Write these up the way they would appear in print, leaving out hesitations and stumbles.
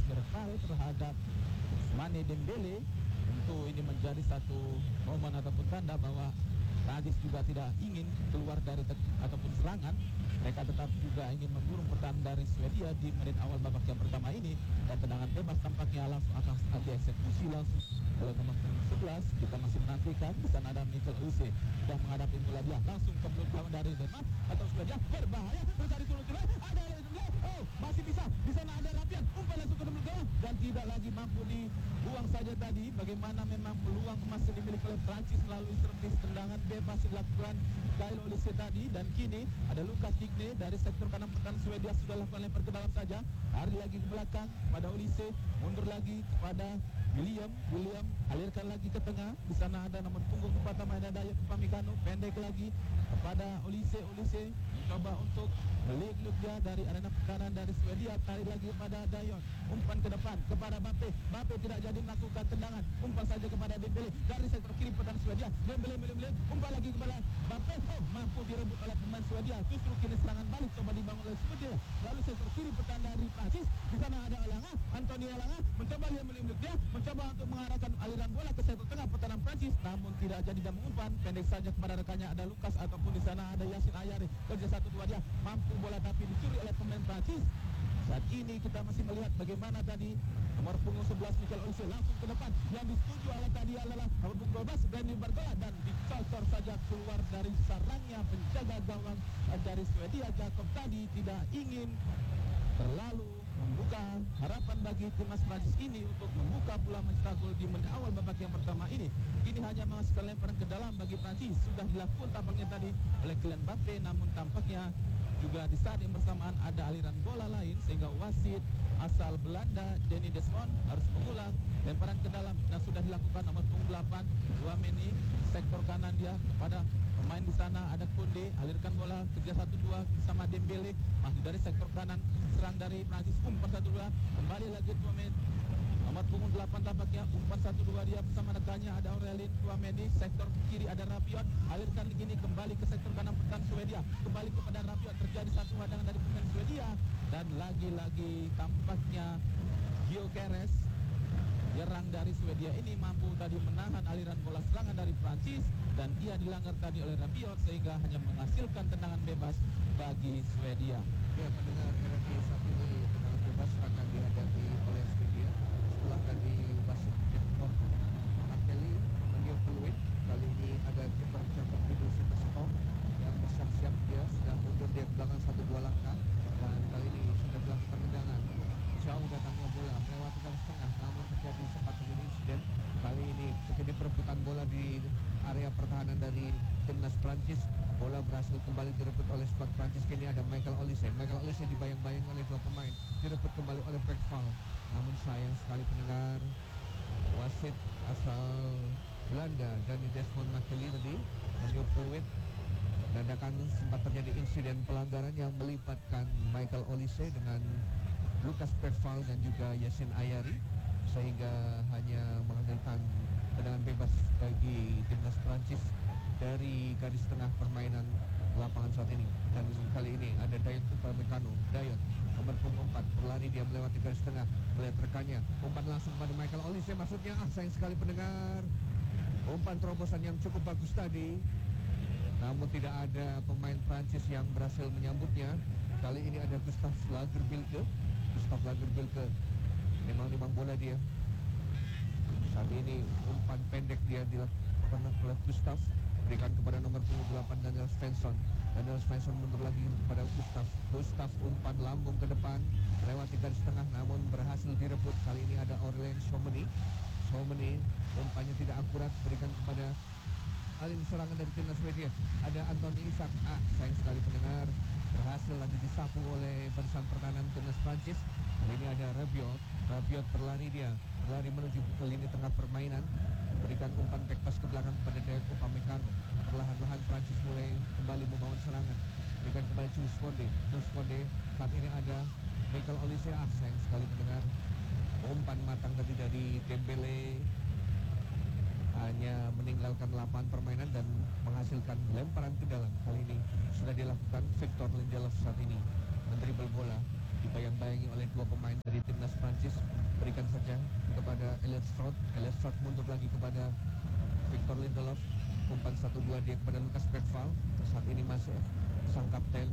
vertikal terhadap Ousmane Dembele. Tentu ini menjadi satu momen ataupun tanda bahwa Prancis juga tidak ingin keluar dari ataupun serangan. Mereka tetap juga ingin memburu pertahanan dari Swedia di menit awal babak yang pertama ini. Dan tendangan bebas tampaknya langsung akan dieksekusi langsung oleh nomor 11. Kita masih menantikan. Di sana ada Michael Olise sudah menghadapi bola dia langsung ke mulut gawang dari Denmark atau Swedia. Berbahaya mencari turun-turun. Ada masih bisa. Di sana ada Rabiot umpan langsung ke mulut gawang dan tidak lagi mampu dibuang saja tadi. Bagaimana memang peluang emas yang dimiliki oleh Prancis melalui servis tendangan bebas dilakukan Kyle Olise tadi. Dan kini ada Lucas Digne dari sektor kanan pertahanan Swedia sudah lakukan lempar ke dalam saja. Lari lagi ke belakang pada Olise, mundur lagi kepada William alirkan lagi ke tengah. Di sana ada nomor punggung 4 namanya Dayot Upamecano, pendek lagi kepada Olise mencoba untuk meliuk dia dari arena pertahanan dari Swedia. Tarik lagi kepada Dayot, umpan ke depan kepada Mbappe tidak jadi melakukan tendangan, umpan saja kepada Dembele dari sektor kiri pertahanan Swedia. Dembele umpan lagi kepada Mbappe, mampu direbut oleh pemain Swedia. Justru kini serangan balik coba dibangun oleh Swedia. Lalu sektor kiri pertahanan dari Prancis. Di sana ada Anthony Elanga mencoba meliuk dia, mencoba untuk mengarahkan aliran bola ke sektor tengah pertahanan Prancis, namun tidak jadi dan mengumpan pendek saja kepada rekannya ada Lucas ataupun di sana ada Yacine Ayari. Kerja 1-2 dia mampu bola tapi dicuri oleh pemain Prancis. Saat ini kita masih melihat bagaimana tadi nomor punggung 11 Michael Olise langsung ke depan. Yang disetujui oleh tadi adalah nomor punggung 12 Benny Barcola dan dicocor saja keluar dari sarangnya penjaga gawang dari Swedia. Jakob tadi tidak ingin terlalu membuka harapan bagi timnas Prancis ini untuk membuka pula mencetak gol di menit awal babak yang pertama ini. Ini hanya menghasilkan lemparan ke dalam bagi Prancis. Sudah dilakukan tampaknya tadi oleh Kylian Mbappe, namun tampaknya juga di saat yang bersamaan ada aliran bola lain sehingga wasit asal Belanda Danny Desmond harus mengulang lemparan ke dalam dan sudah dilakukan nomor punggung 8 Tchouaméni sektor kanan dia kepada pemain di sana ada Koundé, alirkan bola kerja 1-2 bersama Dembele masih dari sektor kanan, serang dari Prancis umpan 1-2 kembali lagi Tchouaméni nomor punggung 8 tampaknya umpan 1-2 dia bersama rekannya ada Aurelien Tchouaméni, sektor kiri ada Rabiot, alirkan begini kembali ke sektor kanan pertahanan Swedia, kembali kepada Rabiot, terjadi satu hadangan dari pemain Swedia dan lagi-lagi tampaknya Gyökeres nyerang dari Swedia ini mampu tadi menahan aliran bola serangan dari Prancis dan dia dilanggar tadi oleh Rabiot sehingga hanya menghasilkan tendangan bebas bagi Swedia. Ya, pendengar RRI saat ini tendangan bebas akan dihadapi oleh Swedia setelah tadi wasit Jetmor Martelli meniup peluit. Kali ini ada kiper Jakob Widodo yang bersiap-siap, dia sudah mundur dia ke belakang 1-2 langkah dan kali ini sudah dilakukan tendangan. Jauh datangnya bola melewati garis tengah, namun terjadi sempat terjadi insiden. Kali ini terjadi perebutan bola di area pertahanan dari timnas Prancis. Bola berhasil kembali direbut oleh skuad Prancis. Kini ada Michael Olise dibayang-bayang oleh dua pemain, direbut kembali oleh Bergval. Namun sayang sekali pendengar, wasit asal Belanda Danny Desmond Martelli tadi meniup peluit. Dadakan sempat terjadi insiden pelanggaran yang melibatkan Michael Olise dengan Lucas Bergval dan juga Yacine Ayari sehingga hanya menghasilkan tendangan bebas bagi timnas Prancis dari garis tengah permainan lapangan saat ini. Dan kali ini ada Dayot Upamecano, nomor punggung 4 berlari, dia melewati garis tengah melihat rekannya, umpan langsung pada Michael Olise maksudnya. Sayang sekali pendengar, umpan terobosan yang cukup bagus tadi namun tidak ada pemain Prancis yang berhasil menyambutnya. Kali ini ada Gustav Lagerbilke memang bola dia. Saat ini umpan pendek dia dilakukan oleh Gustav, berikan kepada nomor 28 Daniel Svensson mundur lagi kepada Gustav umpan lambung ke depan melewati garis tengah namun berhasil direbut. Kali ini ada Aurelien Tchouaméni, umpannya tidak akurat, berikan kepada alin serangan dari timnas Swedia. Ada Anthony Isak, sayang sekali pendengar, berhasil lagi disapu oleh barisan pertahanan timnas Prancis. Kali ini ada Rabiot berlari menuju ke lini tengah permainan, berikan umpan back pass ke belakang kepada Dayot Upamecano. Perlahan-lahan Prancis mulai kembali membangun serangan, berikan kepada Jules Koundé. Saat ini ada Michael Olise, sayang sekali pendengar, umpan matang tadi dari Dembele hanya meninggalkan lapangan permainan dan menghasilkan lemparan ke dalam. Kali ini sudah dilakukan Victor Lindelof saat ini mendribel bola, dibayang-bayangi oleh dua pemain dari timnas Prancis. Elesrod mundur lagi kepada Victor Lindelof. Umpan 1-2 dia kepada Lucas Bergval. Saat ini masih sang kapten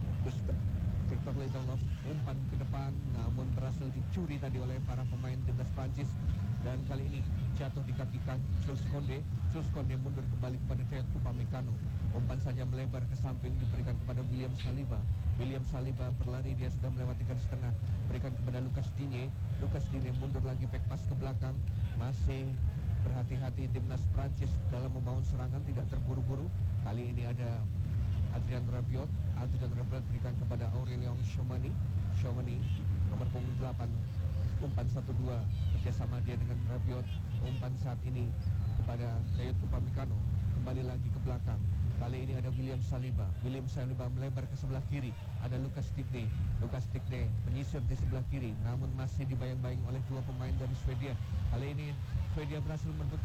Victor Lindelof. Umpan ke depan namun berhasil dicuri tadi oleh para pemain timnas Prancis. Dan kali ini jatuh di kaki Jules Koundé. Jules Koundé mundur kembali kepada Dayot Upamecano. Umpan saja melebar ke samping diberikan kepada William Saliba. William Saliba berlari, dia sudah melewati garis tengah, berikan kepada Lucas Digne. Lucas Digne mundur lagi, back pass ke belakang. Masih berhati-hati timnas Prancis dalam membangun serangan, tidak terburu-buru. Kali ini ada Adrien Rabiot. Adrien Rabiot berikan kepada Aurélien Tchouameni. Tchouameni nomor punggung 8. Umpan 1-2 kerjasama dia dengan Rabiot. Umpan saat ini kepada Dayot Upamecano. Kembali lagi ke belakang. Kali ini ada William Saliba. William Saliba melebar ke sebelah kiri. Ada Lucas Digne. Lucas Digne menyisir di sebelah kiri, namun masih dibayang-bayang oleh dua pemain dari Swedia. Kali ini Swedia berhasil merebut.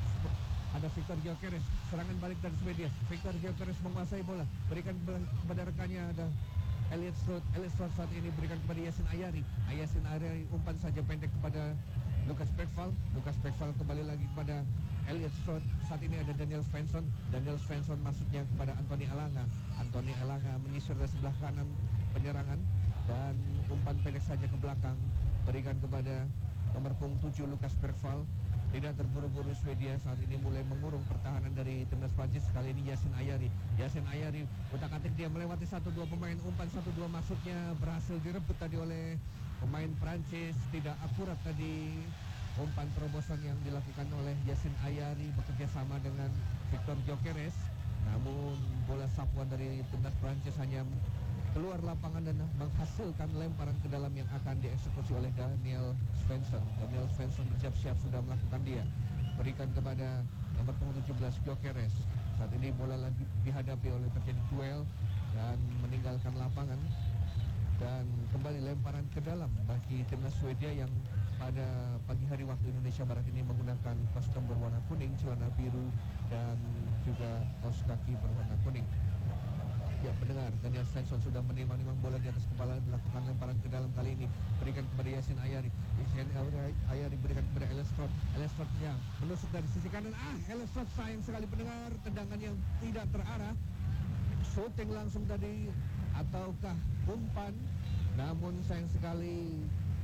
Ada Victor Gyökeres. Serangan balik dari Swedia. Victor Gyökeres menguasai bola. Berikan kepada rekannya, ada Elliot Stroud. Elliot Stroud saat ini berikan kepada Yasin Ayari. Yasin Ayari umpan saja pendek kepada Lucas Bergval. Lucas Bergval kembali lagi kepada Elliot Stroud. Saat ini ada Daniel Svensson. Daniel Svensson masuknya kepada Anthony Elanga. Anthony Elanga menyisir dari sebelah kanan penyerangan dan umpan pendek saja ke belakang berikan kepada nomor punggung 7 Lucas Bergval. Tidak terburu-buru Swedia saat ini mulai mengurung pertahanan dari timnas Prancis. Kali ini Yasin Ayari. Yasin Ayari utak-atik dia melewati 1-2 pemain. Umpan 1-2 masuknya berhasil direbut tadi oleh pemain Prancis. Tidak akurat tadi umpan terobosan yang dilakukan oleh Yasin Ayari bekerja sama dengan Victor Gyökeres. Namun bola sapuan dari timnas Prancis hanya keluar lapangan dan menghasilkan lemparan ke dalam yang akan dieksekusi oleh Daniel Svensson. Daniel Svensson bersiap-siap sudah melakukan dia. Berikan kepada nomor punggung 17 Gyökeres. Saat ini bola lagi dihadapi oleh terjadi duel dan meninggalkan lapangan. Dan kembali lemparan ke dalam bagi timnas Swedia yang pada pagi hari waktu Indonesia Barat ini menggunakan kostum berwarna kuning, celana biru, dan juga kaos kaki berwarna kuning. Ya, pendengar, Daniel Svensson sudah menimang-nimang bola di atas kepala, melakukan lemparan ke dalam. Kali ini berikan kepada Yasin Ayari. Yasin Ayari berikan kepada Elliot Stroud. Elliot Stroud yang menusuk dari sisi kanan. Elliot Stroud sayang sekali, pendengar, tendangan yang tidak terarah. Shooting langsung tadi ataukah umpan, namun sayang sekali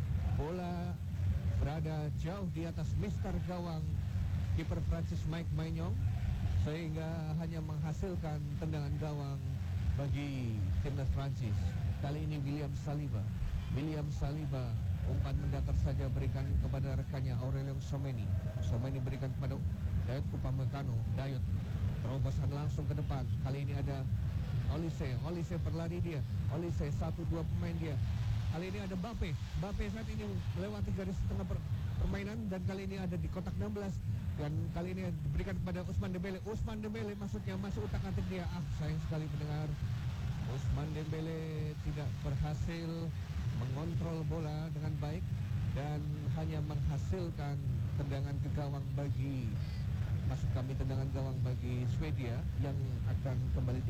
bola berada jauh di atas mister gawang kiper Prancis Mike Maignan, sehingga hanya menghasilkan tendangan gawang bagi timnas Prancis. Kali ini William Saliba. William Saliba umpan mendatar saja berikan kepada rekannya Aurélien Tchouameni. Tchouameni berikan kepada Dayot Upamecano. Dayot terobosan langsung ke depan. Kali ini ada Olise. Olise berlari dia. Olise 1-2 pemain dia. Kali ini ada Mbappe. Mbappe saat ini melewati garis tengah permainan dan kali ini ada di kotak 16. Dan kali ini diberikan kepada Ousmane Dembélé. Ousmane Dembélé maksudnya masih utak-atik dia. Sayang sekali, pendengar, Ousmane Dembélé tidak berhasil mengontrol bola dengan baik dan hanya menghasilkan tendangan ke gawang bagi, maksud kami tendangan gawang bagi Swedia yang akan kembali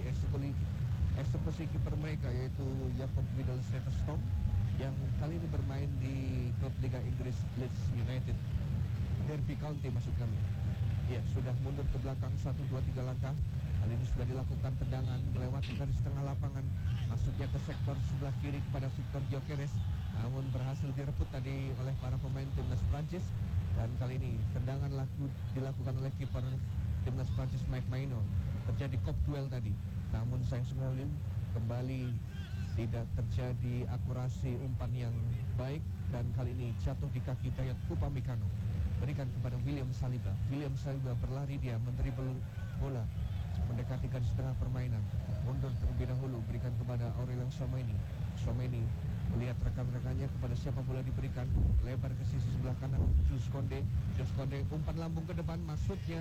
dieksekusi kiper mereka, yaitu Jakob Widdelstorm yang kali ini bermain di klub Liga Inggris Leeds United, Derby County maksud kami. Ya, sudah mundur ke belakang 1, 2, 3 langkah. Kali ini sudah dilakukan tendangan melewati garis tengah lapangan, masuknya ke sektor sebelah kiri kepada Victor Gyökeres, namun berhasil direbut tadi oleh para pemain timnas Prancis. Dan kali ini tendangan dilakukan oleh kiper timnas Prancis Mike Maignan. Terjadi kop duel tadi, namun sayang sekali kembali tidak terjadi akurasi umpan yang baik dan kali ini jatuh di kaki Dayot Upamecano. Berikan kepada William Saliba. William Saliba berlari, dia mendribel bola mendekati garis tengah permainan. Mundur terlebih dahulu, berikan kepada Aurélien Tchouameni. Tchouameni melihat rekan-rekannya kepada siapa bola diberikan. Lebar ke sisi sebelah kanan Jules Koundé. Jules Koundé umpan lambung ke depan, maksudnya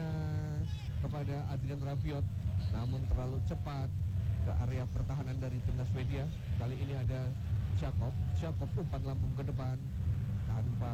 kepada Adrien Rabiot, namun terlalu cepat ke area pertahanan dari timnas Swedia. Kali ini ada Jakob umpan lambung ke depan tanpa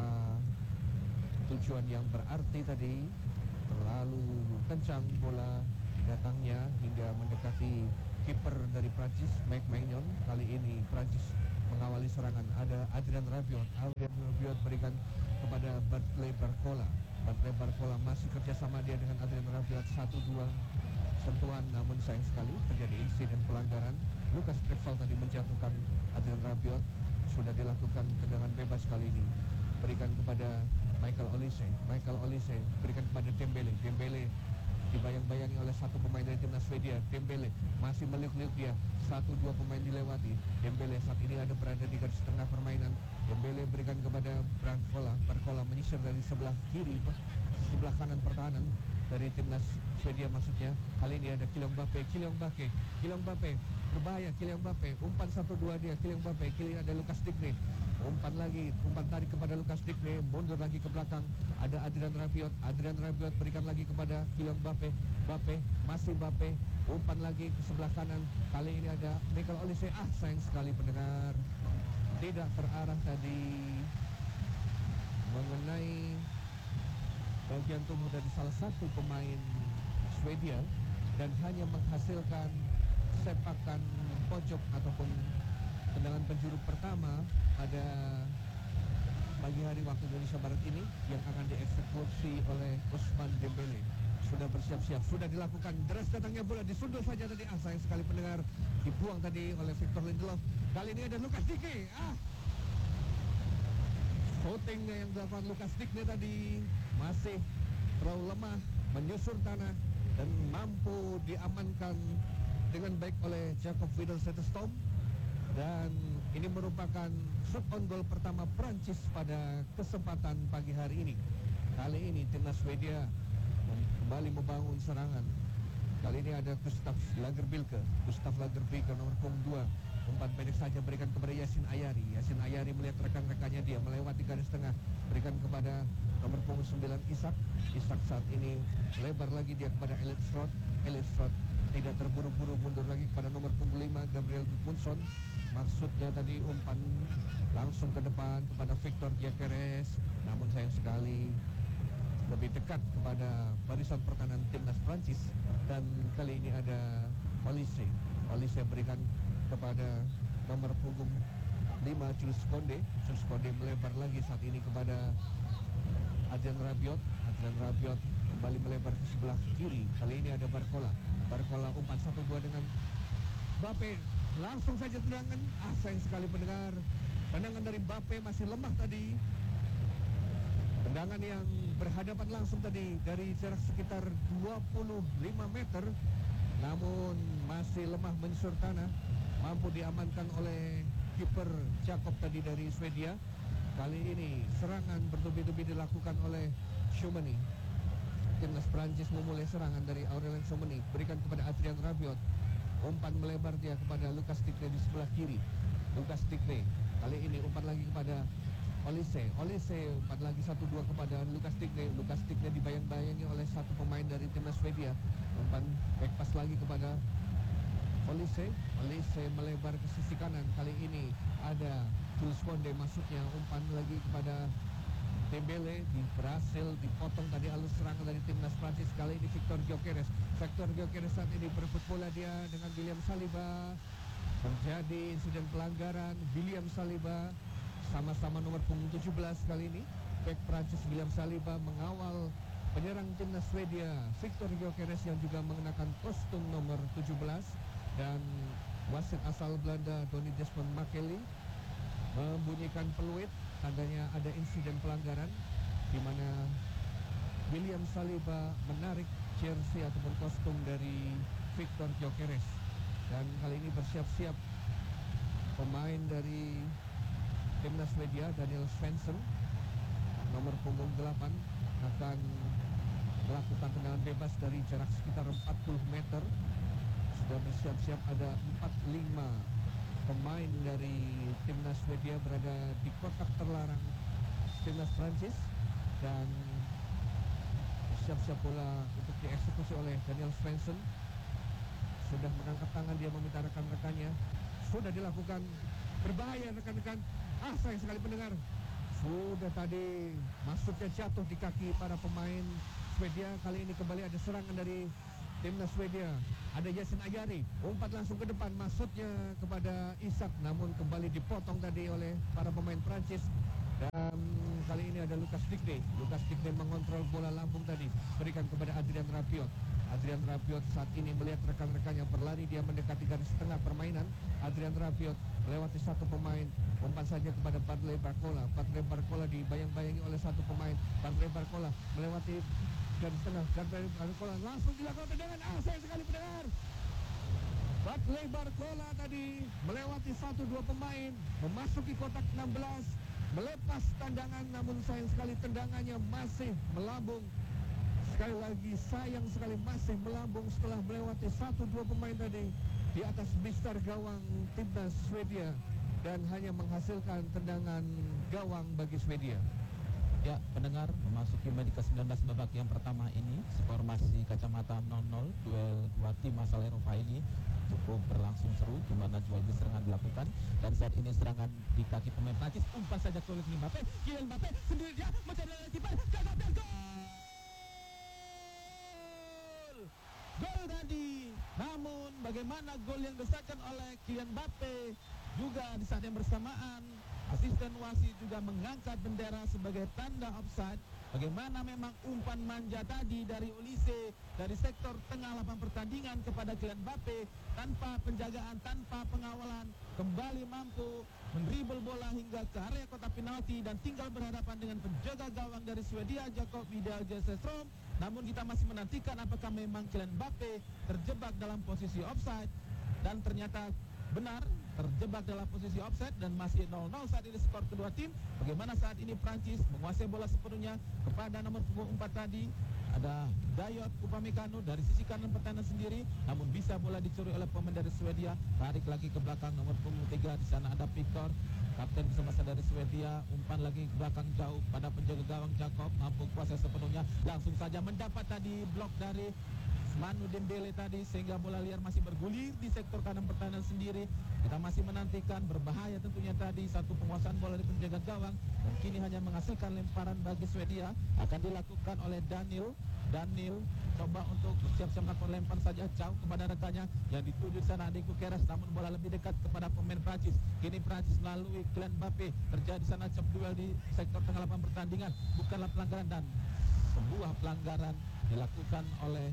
tujuan yang berarti tadi. Terlalu kencang bola datangnya hingga mendekati kiper dari Prancis Mike Maignan. Kali ini Prancis mengawali serangan. Ada Adrian Rabiot berikan kepada Bartley Barcola. Bartley Barcola masih kerjasama dia dengan Adrian Rabiot, 1-2 sentuhan, namun sayang sekali terjadi insiden pelanggaran. Lucas Drexel tadi menjatuhkan Adrian Rabiot. Sudah dilakukan tendangan bebas kali ini, berikan kepada Michael Olise berikan kepada Dembele dibayang-bayangi oleh satu pemain dari timnas Swedia. Dembele masih meliuk-liuk dia, 1-2 pemain dilewati. Dembele saat ini berada di garis tengah permainan. Dembele berikan kepada Barcola menyisir dari sebelah kiri, sebelah kanan pertahanan dari timnas Swedia maksudnya. Kali ini ada Kylian Mbappe berbahaya. Kylian Mbappe umpan 1-2 dia. Kylian Mbappe, kiri ada Lucas Digne, umpan tarik kepada Lucas Digne, mundur lagi ke belakang. Ada Adrian Rabiot berikan lagi kepada Kylian Mbappe, umpan lagi ke sebelah kanan. Kali ini ada Michael Olise. Sayang sekali pendengar, tidak terarah tadi mengenai bagian tubuh dari salah satu pemain Swedia dan hanya menghasilkan sepakan pojok ataupun tendangan penjuru pertama pada pagi hari waktu Indonesia Barat ini yang akan dieksekusi oleh Ousmane Dembele. Sudah bersiap-siap, sudah dilakukan. Deras datangnya bola, disundul saja tadi. Sayang sekali pendengar, dibuang tadi oleh Victor Lindelof. Kali ini ada Lucas Digne. Shootingnya yang dilakukan Lucas Digne tadi masih terlalu lemah, menyusur tanah dan mampu diamankan dengan baik oleh Jacob Widdel-Zetterstorm. Dan ini merupakan shot on goal pertama Prancis pada kesempatan pagi hari ini. Kali ini timnas Swedia kembali membangun serangan. Kali ini ada Gustav Lagerbilke nomor punggung 2. Umpan pendek saja berikan kepada Yasin Ayari melihat rekan-rekannya, dia melewati garis tengah, berikan kepada nomor punggung 9 Isak saat ini lebar lagi dia kepada Elliot Strot tidak terburu-buru, mundur lagi kepada nomor punggung 5 Gabriel Gudmundsson. Maksudnya tadi umpan langsung ke depan kepada Victor Gyökeres, namun sayang sekali lebih dekat kepada barisan pertahanan timnas Prancis. Dan kali ini ada Olise berikan kepada nomor punggung 5 Jules Koundé melebar lagi saat ini kepada Adrian Rabiot kembali melebar ke sebelah kiri. Kali ini ada Barcola umpan 1-2 dengan Mbappe, langsung saja tendangan. Sayang sekali pendengar, tendangan dari Mbappe masih lemah tadi. Tendangan yang berhadapan langsung tadi dari jarak sekitar 25 meter, namun masih lemah menyusur tanah, mampu diamankan oleh kiper Jacob tadi dari Swedia. Kali ini serangan bertubi-tubi dilakukan oleh Tchouaméni. Timnas Prancis memulai serangan dari Aurélien Tchouaméni, berikan kepada Adrian Rabiot, umpan melebar dia kepada Lucas Digne di sebelah kiri. Kali ini umpan lagi kepada Olise umpan lagi 1-2 kepada Lucas Digne dibayang-bayangi oleh satu pemain dari timnas Swedia. Umpan back pass lagi kepada Olise melebar ke sisi kanan. Kali ini ada Jules Koundé, maksudnya umpan lagi kepada Dembele, berhasil dipotong tadi alur serangan dari timnas Prancis. Kali ini Victor Gyökeres saat ini berebut bola dia dengan William Saliba. Terjadi insiden pelanggaran. William Saliba sama-sama nomor punggung 17 kali ini. Bek Prancis William Saliba mengawal penyerang timnas Swedia Victor Gyökeres yang juga mengenakan kostum nomor 17. Dan wasit asal Belanda Donny Desmond Makely membunyikan peluit, tandanya ada insiden pelanggaran di mana William Saliba menarik jersey ataupun kostum dari Victor Gyökeres. Dan kali ini bersiap-siap pemain dari timnas Swedia, Daniel Svensson nomor punggung 8 akan melakukan tendangan bebas dari jarak sekitar 40 meter. Sudah bersiap-siap, ada 4-5 pemain dari timnas Swedia berada di kotak terlarang timnas Prancis, dan siap-siap bola untuk dieksekusi oleh Daniel Svensson. Sudah mengangkat tangan, dia meminta rekan-rekannya. Sudah dilakukan, berbahaya rekan-rekan. Sayang sekali pendengar, sudah tadi maksudnya jatuh di kaki para pemain Swedia. Kali ini kembali ada serangan dari timnas Swedia. Ada Yasin Ayari, umpat langsung ke depan, maksudnya kepada Isak, namun kembali dipotong tadi oleh para pemain Prancis. Dan kali ini ada Lucas Digne. Lucas Digne mengontrol bola lambung tadi, berikan kepada Adrian Rabiot. Adrian Rabiot saat ini melihat rekan-rekannya berlari, dia mendekati garis tengah permainan. Adrian Rabiot melewati satu pemain, umpan saja kepada Bradley Barcola. Bradley Barcola dibayang-bayangi oleh satu pemain. Bradley Barcola melewati garis tengah. Bradley Barcola langsung dilakukan tendangan. Sayang sekali pendengar. Bradley Barcola tadi melewati 1-2 pemain, memasuki kotak 16, melepas tendangan, namun sayang sekali tendangannya masih melambung. Sekali lagi sayang sekali masih melambung setelah melewati 1-2 pemain tadi di atas bistar gawang timnas Swedia dan hanya menghasilkan tendangan gawang bagi Swedia. Ya, pendengar, memasuki menit ke-19 babak yang pertama ini, skor masih kacamata 0-0. Duel dua tim asal Eropa ini cukup berlangsung seru, di mana jual beli serangan dilakukan. Dan saat ini serangan di kaki pemain Prancis, umpan saja ke Kylian Mbappe. Kylian Mbappe sendiri dia mencari kiper, gagal dan gol! Gol tadi. Namun bagaimana gol yang disahkan oleh Kylian Mbappe, juga di saat yang bersamaan asisten wasit juga mengangkat bendera sebagai tanda offside. Bagaimana memang umpan manja tadi dari Olise dari sektor tengah lapangan pertandingan kepada Kylian Mbappe tanpa penjagaan, tanpa pengawalan, kembali mampu mendribble bola hingga ke area kotak penalti dan tinggal berhadapan dengan penjaga gawang dari Swedia, Jakob Vidal Jesestrom. Namun kita masih menantikan apakah memang Kylian Mbappe terjebak dalam posisi offside, dan ternyata benar terjebak dalam posisi offside dan masih 0-0 saat ini skor kedua tim. Bagaimana saat ini Prancis menguasai bola sepenuhnya kepada nomor punggung 4 tadi, ada Dayot Upamecano dari sisi kanan pertahanan sendiri, namun bisa bola dicuri oleh pemain dari Swedia. Tarik lagi ke belakang nomor punggung 3, di sana ada Victor, kapten bersama dari Swedia. Umpan lagi ke belakang jauh pada penjaga gawang Jakob, mampu kuasai sepenuhnya, langsung saja mendapat tadi blok dari Manu Dembele tadi, sehingga bola liar masih bergulir di sektor kanan pertahanan sendiri. Kita masih menantikan, berbahaya tentunya tadi satu penguasaan bola di penjaga gawang, dan kini hanya menghasilkan lemparan bagi Swedia. Akan dilakukan oleh Daniel coba untuk bersiap-siap melakukan lempar saja jauh kepada rekannya yang dituju di sana Adeko Keras, namun bola lebih dekat kepada pemain Prancis. Kini Prancis melalui Kylian Mbappe, terjadi sana cep duel di sektor tengah lapangan pertandingan, bukanlah pelanggaran, dan sebuah pelanggaran dilakukan oleh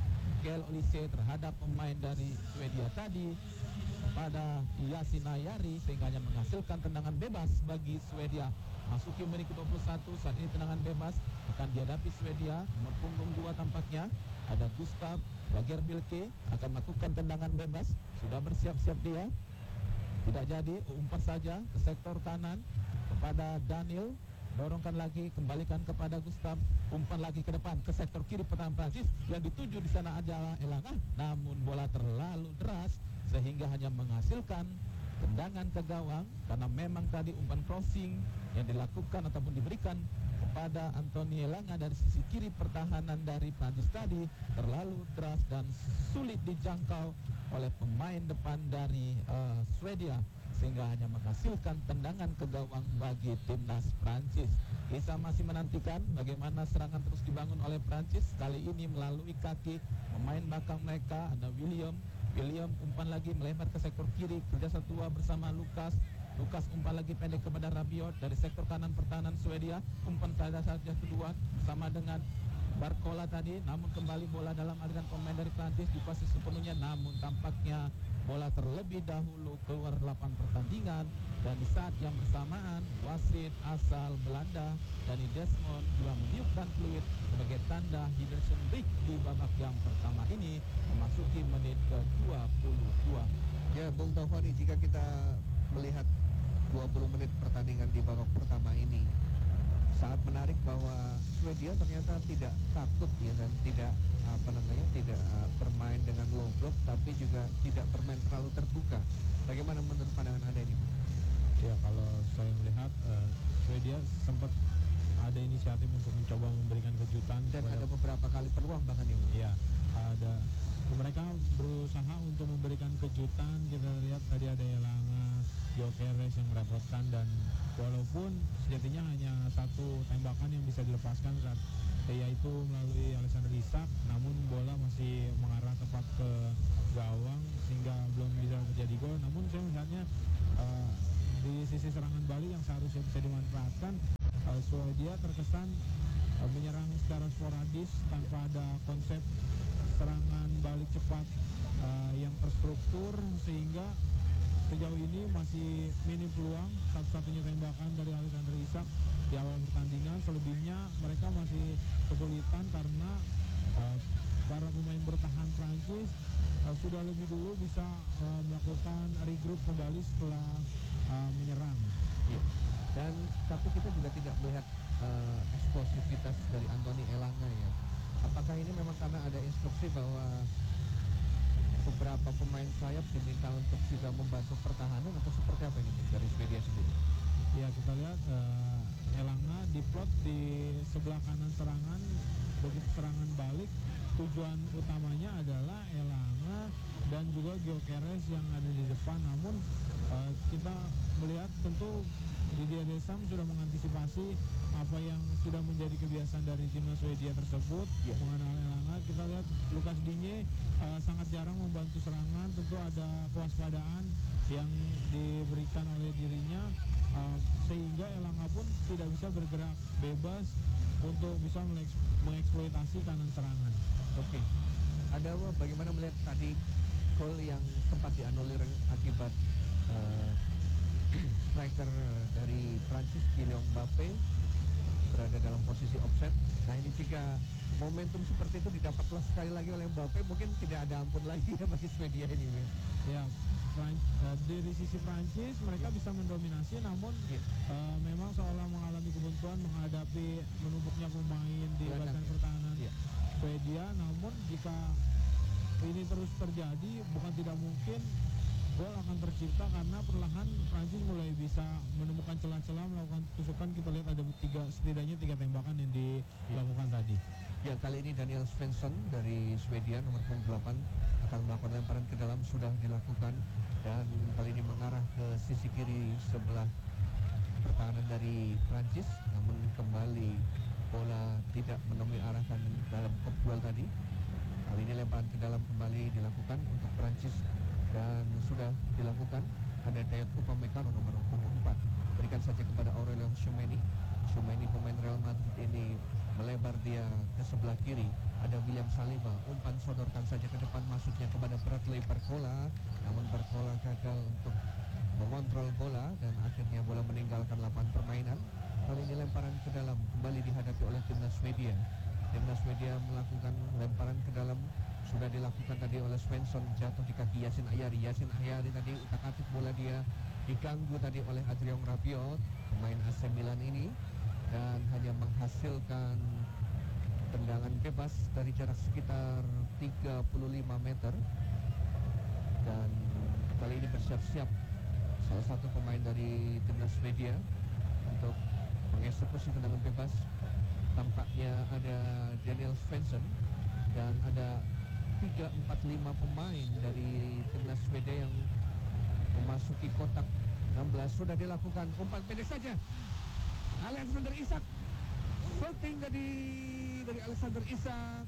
Kel Olise terhadap pemain dari Swedia tadi pada Yasin Ayari, sehingga hanya menghasilkan tendangan bebas bagi Swedia. Masuki menit ke-21, saat ini tendangan bebas akan dihadapi Swedia. Nomor punggung 2 tampaknya ada Gustav Lagerbielke akan melakukan tendangan bebas. Sudah bersiap-siap dia, tidak jadi, umpan saja ke sektor kanan kepada Daniel. Dorongkan lagi, kembalikan kepada Gustav, umpan lagi ke depan ke sektor kiri pertahanan Prancis, yang dituju di sana adalah Elanga, namun bola terlalu deras sehingga hanya menghasilkan tendangan ke gawang, karena memang tadi umpan crossing yang dilakukan ataupun diberikan kepada Anthony Elanga dari sisi kiri pertahanan dari Prancis tadi terlalu deras dan sulit dijangkau oleh pemain depan dari Swedia, sehingga hanya menghasilkan tendangan ke gawang bagi timnas Prancis. Kita masih menantikan bagaimana serangan terus dibangun oleh Prancis, kali ini melalui kaki pemain belakang mereka ada William umpan lagi melempar ke sektor kiri, kerja satu bersama Lucas umpan lagi pendek kepada Rabiot dari sektor kanan pertahanan Swedia. Umpan saja kedua bersama dengan Barcola tadi, namun kembali bola dalam aliran pemain dari Prancis dikuasai sepenuhnya, namun tampaknya bola terlebih dahulu keluar lapangan pertandingan. Dan di saat yang bersamaan wasit asal Belanda Danny Desmond juga meniupkan fluid sebagai tanda Henderson break di babak yang pertama ini memasuki menit ke-22. Ya, Bung Taufani, jika kita melihat 20 menit pertandingan di babak pertama ini, sangat menarik bahwa Swedia ternyata tidak takut ya, dan tidak tidak bermain dengan low block, tapi juga tidak bermain terlalu terbuka. Bagaimana menurut pandangan Anda ini? Ya, kalau saya melihat Swedia sempat ada inisiatif untuk mencoba memberikan kejutan Dan ada beberapa kali peluang bahkan ini. Ya, ada mereka berusaha untuk memberikan kejutan. Kita lihat tadi ada Elanga, Gyökeres yang merepotkan, dan walaupun sejatinya hanya satu tembakan yang bisa dilepaskan saat yaitu melalui Alexander Isak, namun bola masih mengarah tepat ke gawang sehingga belum bisa terjadi gol. Namun saya melihatnya di sisi serangan Bali yang seharusnya bisa dimanfaatkan, Swedia terkesan menyerang secara sporadis tanpa ada konsep serangan balik cepat yang terstruktur, sehingga sejauh ini masih minim peluang. Satu-satunya tembakan dari Alexander Isak di awal pertandingan. Selebihnya mereka masih kesulitan karena para pemain bertahan Prancis sudah lebih dulu bisa melakukan regroup kembali setelah menyerang. Iya. Dan tapi kita juga tidak melihat eksplosivitas dari Anthony Elanga ya. Apakah ini memang karena ada instruksi bahwa beberapa pemain sayap diminta untuk bisa membantu pertahanan, atau seperti apa ini dari Swedia sendiri? Ya, kita lihat Elanga diplot di sebelah kanan serangan. Begitu serangan balik, tujuan utamanya adalah Elanga dan juga Gyökeres yang ada di depan. Namun kita melihat tentu Didier Deschamps sudah mengantisipasi apa yang sudah menjadi kebiasaan dari timnas Swedia tersebut, mengenal Elanga. Kita lihat Lucas Digne sangat jarang membantu serangan. Tentu ada kewaspadaan yang diberikan oleh dirinya, sehingga Elanga pun tidak bisa bergerak bebas untuk bisa mengeksploitasi kanan serangan. Oke. Ada bagaimana melihat tadi gol yang sempat dianulir akibat striker dari Prancis, Kylian Mbappe, berada dalam posisi offset. Nah, ini jika momentum seperti itu didapatlah sekali lagi oleh Mbappe, mungkin tidak ada ampun lagi ya bagi Swedia ini. Ya, dari sisi Prancis mereka bisa mendominasi, namun memang seolah mengalami kebuntuan menghadapi menumpuknya pemain di bagian pertahanan Swedia. Namun jika ini terus terjadi, bukan tidak mungkin gol akan tercipta, karena perlahan Prancis mulai bisa menemukan celah-celah melakukan tusukan. Kita lihat ada setidaknya 3 tembakan yang dilakukan tadi. Ya, kali ini Daniel Svensson dari Swedia nomor 8 akan melakukan lemparan ke dalam, sudah dilakukan, dan kali ini mengarah ke sisi kiri sebelah pertahanan dari Prancis. Namun kembali bola tidak menemui arah kan dalam kop duel tadi. Kali ini lemparan ke dalam kembali dilakukan untuk Prancis dan sudah dilakukan. Ada Dayot Upamecano nomor 4, berikan saja kepada Aurelien Tchouameni. Tchouameni pemain Real Madrid ini melebar dia ke sebelah kiri. Ada William Saliba, umpan sodorkan saja ke depan, masuknya kepada Bradley Barcola, namun Barcola gagal untuk mengontrol bola dan akhirnya bola meninggalkan lapangan permainan. Kali ini lemparan ke dalam kembali dihadapi oleh timnas Swedia. Timnas Swedia melakukan lemparan ke dalam, sudah dilakukan tadi oleh Svensson, jatuh di kaki Yacine Ayari. Yacine Ayari tadi utak-atik bola dia diganggu tadi oleh Adrien Rabiot, pemain AC Milan ini, dan hanya menghasilkan tendangan bebas dari jarak sekitar 35 meter. Dan kali ini bersiap-siap salah satu pemain dari timnas Swedia untuk mengeksekusi tendangan bebas. Tampaknya ada Daniel Svensson dan ada 3-4-5 pemain dari timnas Swedia yang memasuki kotak 16. Sudah dilakukan umpan pendek saja. Alexander Isak, shooting dari Alexander Isak,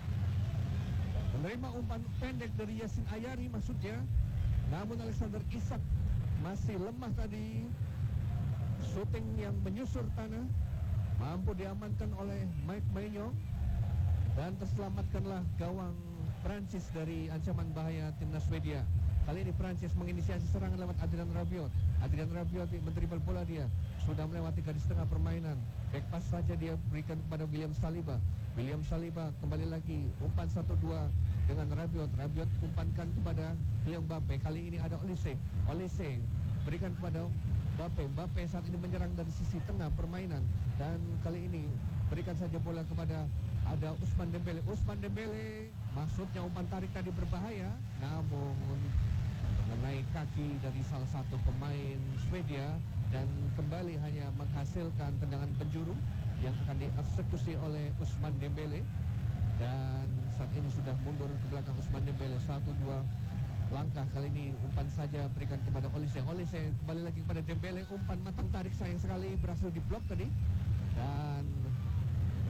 menerima umpan pendek dari Yacine Ayari maksudnya. Namun Alexander Isak masih lemah tadi. Shooting yang menyusur tanah mampu diamankan oleh Mike Maignan, dan terselamatkanlah gawang Prancis dari ancaman bahaya timnas Swedia. Kali ini Prancis menginisiasi serangan lewat Adrien Rabiot. Adrien Rabiot mendribble bola, dia sudah melewati garis tengah permainan. Back pass saja dia berikan kepada William Saliba. William Saliba kembali lagi, umpan 1-2 dengan Rabiot. Rabiot umpankan kepada Kylian Mbappe. Kali ini ada Olise. Olise berikan kepada Mbappe. Mbappe saat ini menyerang dari sisi tengah permainan, dan kali ini berikan saja bola kepada ada Ousmane Dembele. Ousmane Dembele, maksudnya umpan tarik tadi berbahaya, namun mengenai kaki dari salah satu pemain Swedia dan kembali hanya menghasilkan tendangan penjuru yang akan dieksekusi oleh Ousmane Dembele. Dan saat ini sudah mundur ke belakang Ousmane Dembele, 1-2 langkah. Kali ini umpan saja berikan kepada Olise. Olise kembali lagi kepada Dembele, umpan matang tarik sayang sekali berhasil diblok tadi, dan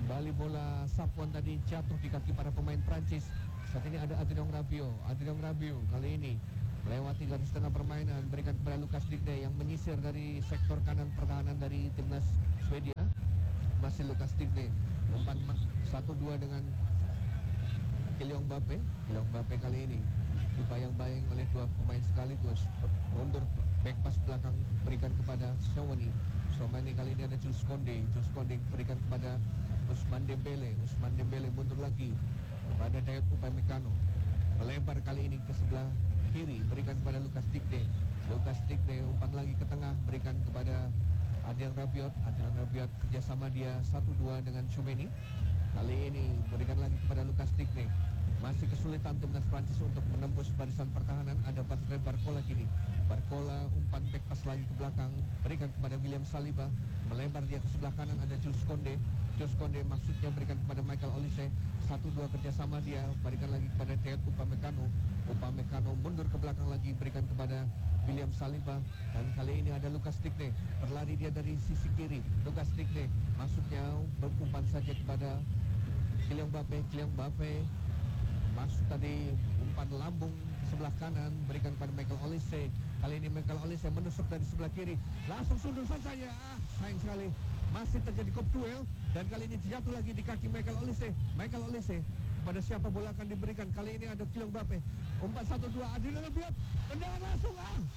Kembali bola sapuan tadi jatuh di kaki para pemain Prancis. Saat ini ada Adrien Rabiot. Adrien Rabiot kali ini melewati garis tengah permainan, berikan kepada Lucas Digne yang menyisir dari sektor kanan pertahanan dari timnas Swedia. Masih Lucas Digne, umpan 1-2 dengan Kylian Mbappe. Kylian Mbappe kali ini dibayang-bayang oleh dua pemain sekaligus. Mundur back pass belakang berikan kepada Tchouameni. Tchouameni kali ini ada Jules Koundé. Jules Koundé berikan kepada Ousmane Dembele. Ousmane Dembele mundur lagi kepada Dayot Upamecano. Melebar kali ini ke sebelah kiri, berikan kepada Lucas Digne. Lucas Digne umpan lagi ke tengah, berikan kepada Adrien Rabiot. Adrien Rabiot kerjasama dia 1-2 dengan Tchouameni. Kali ini berikan lagi kepada Lucas Digne. Masih kesulitan timnas Prancis untuk menembus barisan pertahanan. Ada Patrick Barcola kini. Barcola umpan back pass lagi ke belakang, berikan kepada William Saliba. Melebar dia ke sebelah kanan, ada Jules Koundé. Jules Koundé maksudnya berikan kepada Michael Olise. 1-2 kerjasama dia, berikan lagi kepada Dayot Upamecano. Upamecano mundur ke belakang lagi, berikan kepada William Saliba. Dan kali ini ada Lucas Digne, berlari dia dari sisi kiri. Lucas Digne maksudnya berumpan saja kepada Kylian Mbappe. Kylian Mbappe masuk tadi, umpan lambung sebelah kanan, berikan kepada Michael Olise. Kali ini Michael Olise menusuk dari sebelah kiri, langsung sundul saja. Sayang sekali, masih terjadi kop duel, dan kali ini jatuh lagi di kaki Michael Olise. Michael Olise, pada siapa bola akan diberikan? Kali ini ada Kylian Mbappe, umpan 1-2, Adrien Rabiot, tendangan langsung.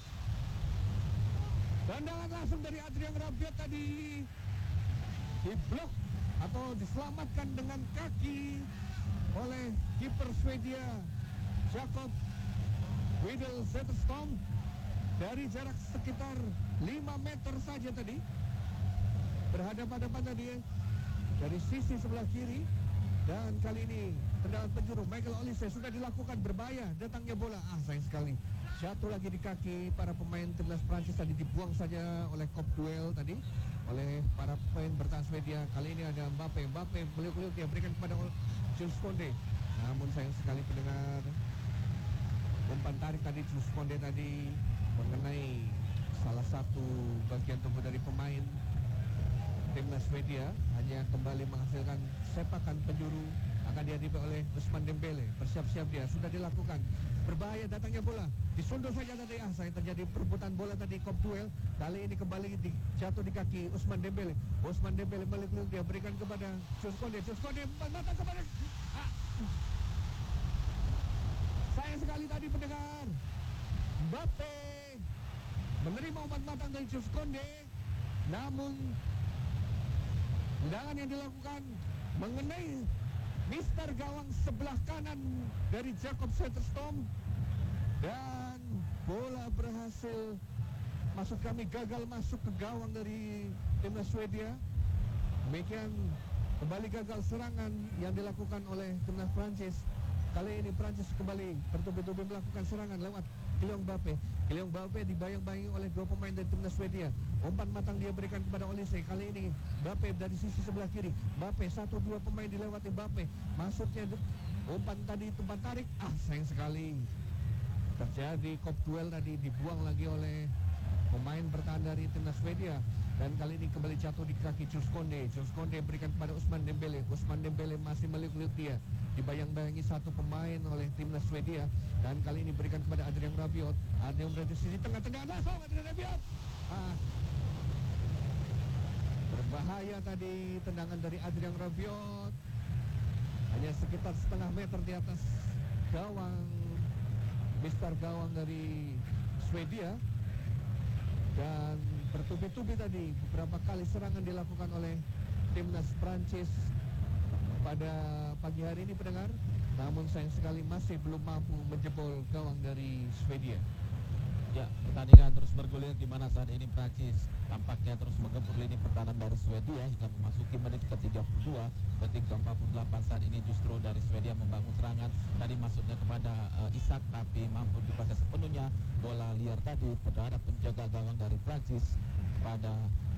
Tendangan langsung dari Adrien Rabiot tadi diblok atau diselamatkan dengan kaki oleh kiper Swedia Jakob Widel Zetterstrom dari jarak sekitar 5 meter saja tadi. Berhadapan-hadapan tadi dari sisi sebelah kiri, dan kali ini tendangan penjuru Michael Olise sudah dilakukan, berbahaya datangnya bola. Sayang sekali, jatuh lagi di kaki para pemain timnas Prancis tadi, dibuang saja oleh kop duel tadi oleh para pemain bertahan Swedia. Kali ini ada Mbappe beliau dia berikan kepada Jules Koundé. Namun sayang sekali pendengar, umpan tarik tadi Jules Koundé tadi mengenai salah satu bagian tubuh dari pemain timnas Swedia, hanya kembali menghasilkan sepakan penjuru. Akan dihadapi oleh Ousmane Dembele. Bersiap-siap dia, sudah dilakukan. Berbahaya datangnya bola, disundul saja tadi. Sayang terjadi perebutan bola tadi, kop duel. Kali ini kembali jatuh di kaki Ousmane Dembele. Ousmane Dembele balik dia berikan kepada Jules Koundé. Jules Koundé mata kepada sayang sekali tadi pendengar, Mbappe menerima umpan matang dari Jules Koundé, namun tendangan yang dilakukan mengenai mister gawang sebelah kanan dari Jakob Zetterstrom, dan bola berhasil, maksud kami gagal masuk ke gawang dari timnas Swedia. Demikian kembali gagal serangan yang dilakukan oleh timnas Prancis. Kali ini Prancis kembali bertubi-tubi melakukan serangan lewat Kylian Mbappe. Kylian Mbappe dibayang-bayangi oleh dua pemain dari timnas Swedia. Umpan matang dia berikan kepada Olise. Kali ini Mbappe dari sisi sebelah kiri. Mbappe 1-2 pemain dilewati Mbappe. Maksudnya umpan tadi umpan tarik. Sayang sekali. Terjadi kop duel tadi, dibuang lagi oleh pemain bertahan dari timnas Swedia. Dan kali ini kembali jatuh di kaki Jules Koundé. Jules Koundé berikan kepada Ousmane Dembele. Ousmane Dembele masih meliuk-liuk dia. Dibayang-bayangi satu pemain oleh timnas Swedia. Dan kali ini berikan kepada Adrien Rabiot. Adrien Rabiot di sisi tengah-tengah langsung Adrien Rabiot. Berbahaya tadi tendangan dari Adrien Rabiot. Hanya sekitar setengah meter di atas gawang, mister gawang dari Swedia. Dan bertubi-tubi tadi beberapa kali serangan dilakukan oleh timnas Prancis pada pagi hari ini pendengar, namun sayang sekali masih belum mampu menjebol gawang dari Swedia. Ya, pertandingan terus bergulir di mana saat ini Prancis tampaknya terus menggempur lini pertahanan dari Swedia hingga memasuki menit ke-32. Detik ke-48 saat ini justru dari Swedia membangun serangan. Tadi masuknya kepada Isak, tapi mampu dikuasai sepenuhnya bola liar tadi terhadap penjaga gawang dari Prancis pada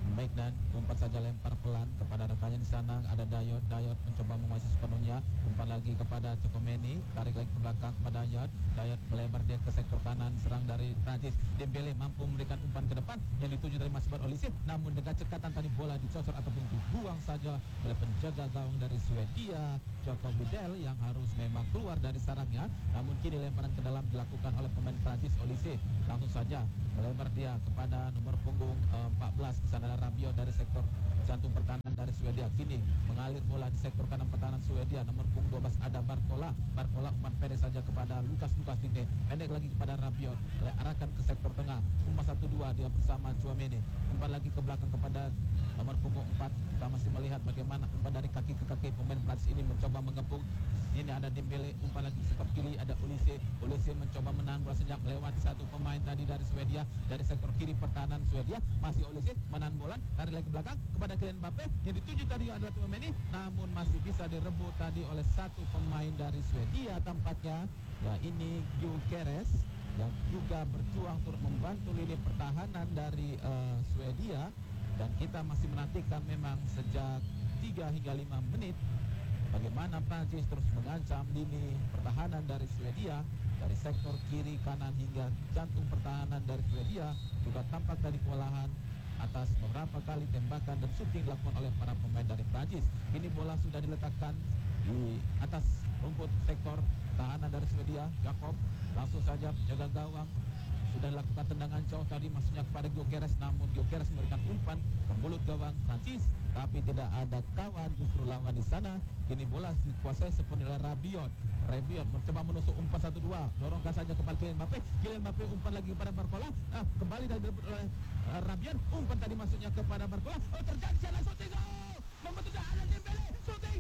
Baik, dan umpan saja lempar pelan kepada rekannya di sana. Ada Dayot mencoba menguasai sepenuhnya. Umpan lagi kepada Cokomeni, tarik lagi ke belakang kepada Dayot melebar dia ke sektor kanan. Serang dari Prancis. Dembele mampu memberikan umpan ke depan yang dituju dari Masbar Olise, namun dengan cekatan tadi bola dicocor ataupun dibuang saja oleh penjaga gawang dari Swedia, Jacob Bidel, yang harus memang keluar dari sarangnya. Namun kini lemparan ke dalam dilakukan oleh pemain Prancis, Olise. Langsung saja melebar dia kepada nomor punggung 14 di sana Rabiot dari sektor jantung pertahanan dari Swedia. Kini mengalir bola di sektor kanan pertahanan Swedia. Nomor punggung 12 ada Barcola umpan pendek saja kepada Lukas Digne. Pendek lagi kepada Rabiot. Arahkan ke sektor tengah. Umpan 1-2 dia bersama Chouameni. Umpan lagi ke belakang kepada nomor punggung 4. Kita masih melihat bagaimana umpan dari kaki ke kaki pemain Prancis ini mencoba mengepung. Ini ada Dembele, umpan lagi sektor kiri ada Olise mencoba menahan bola sejak melewati satu pemain tadi dari Swedia, dari sektor kiri pertahanan Swedia. Masih Olise menahan bola, tarik lagi ke belakang kepada Kylian Mbappe yang dituju tadi adalah Chouameni, namun masih bisa direbut tadi oleh satu pemain dari Swedia tampaknya. Ya, ini Gyökeres yang juga berjuang turut membantu lini pertahanan dari Swedia, dan kita masih menantikan memang sejak 3 hingga 5 menit bagaimana Prancis terus mengancam lini pertahanan dari Swedia dari sektor kiri, kanan hingga jantung pertahanan dari Swedia. Juga tampak dari kewalahan atas beberapa kali tembakan dan shooting dilakukan oleh para pemain dari Prancis. Ini bola sudah diletakkan di atas rumput sektor tahanan dari Swedia. Jacob langsung saja jaga gawang sudah dilakukan tendangan jauh tadi maksudnya kepada Gyökeres, namun Gyökeres memberikan umpan ke mulut gawang Prancis, tapi tidak ada kawan justru lawan di sana. Kini bola dikuasai sepenuhnya oleh Rabiot mencoba menusuk umpan 1-2, dorongkan saja kepada Kylian Mbappe umpan lagi kepada Barcola. Kembali dari oleh Rabiot, umpan tadi maksudnya kepada Barcola. Terjadi sana shooting membentuk ada Dembele shooting.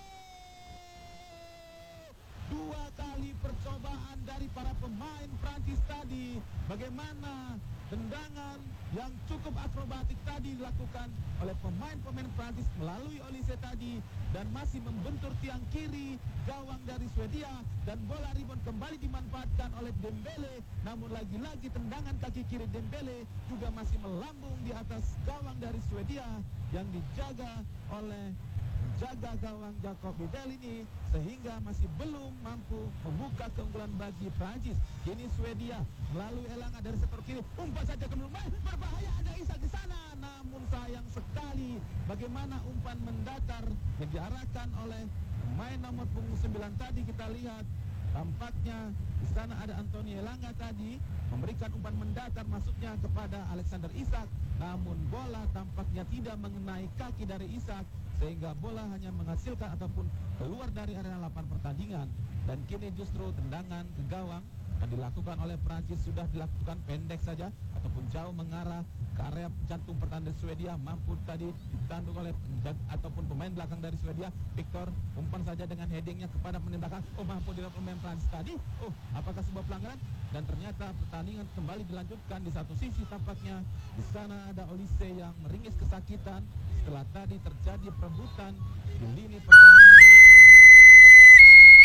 Dua kali percobaan dari para pemain Prancis tadi. Bagaimana tendangan yang cukup akrobatik tadi dilakukan oleh pemain-pemain Prancis melalui Olise tadi, dan masih membentur tiang kiri gawang dari Swedia, dan bola rebound kembali dimanfaatkan oleh Dembele. Namun lagi-lagi tendangan kaki kiri Dembele juga masih melambung di atas gawang dari Swedia yang dijaga oleh jaga gawang Jacob Bidel ini, sehingga masih belum mampu membuka keunggulan bagi Prancis. Kini Swedia melalui Elanga dari sektor kiri, umpan saja ke belum berbahaya, ada Isak di sana, namun sayang sekali bagaimana umpan mendatar yang diarahkan oleh pemain nomor punggung 9 tadi. Kita lihat tampaknya di sana ada Anthony Elanga tadi memberikan umpan mendatar masuknya kepada Alexander Isak, namun bola tampaknya tidak mengenai kaki dari Isak, sehingga bola hanya menghasilkan ataupun keluar dari area 8 pertandingan. Dan kini justru tendangan ke gawang yang dilakukan oleh Prancis sudah dilakukan pendek saja ataupun jauh mengarah ke area jantung pertahanan Swedia. Mampu tadi ditanduk oleh ataupun pemain belakang dari Swedia, Victor. Umpan saja dengan headingnya kepada penindakan. Mampu dilakukan pemain Prancis tadi. Apakah sebuah pelanggaran? Dan ternyata pertandingan kembali dilanjutkan. Di satu sisi tampaknya di sana ada Olise yang meringis kesakitan setelah tadi terjadi perebutan di lini pertahanan